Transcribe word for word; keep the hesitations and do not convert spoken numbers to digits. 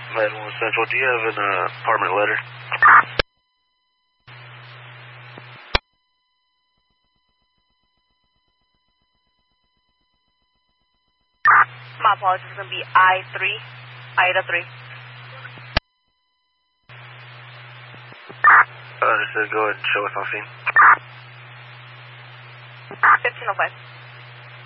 nine one Central, do you have an uh, apartment letter? My apologies, it's going to be I three, Ida three. Understood, go ahead and show us on scene. fifteen oh five.